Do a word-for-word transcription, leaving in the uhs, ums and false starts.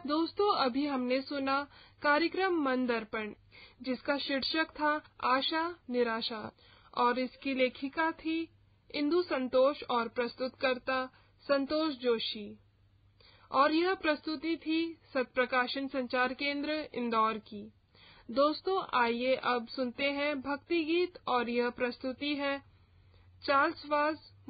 दोस्तों, अभी हमने सुना कार्यक्रम मन दर्पण, जिसका शीर्षक था आशा निराशा, और इसकी लेखिका थी इंदु संतोष और प्रस्तुतकर्ता संतोष जोशी। और यह प्रस्तुति थी सत्प्रकाशन संचार केंद्र इंदौर की। दोस्तों, आइए अब सुनते हैं भक्ति गीत, और यह प्रस्तुति है चार्ल्स वाज